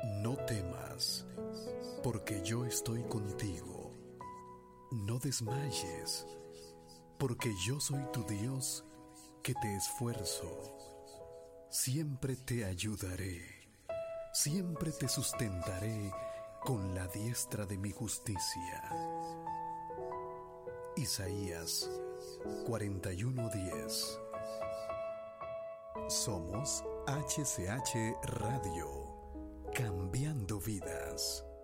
No temas, porque yo estoy contigo. No desmayes, porque yo soy tu Dios, que te esfuerzo. Siempre te ayudaré, siempre te sustentaré con la diestra de mi justicia. Isaías 41:10. Somos HCH Radio, cambiando vidas.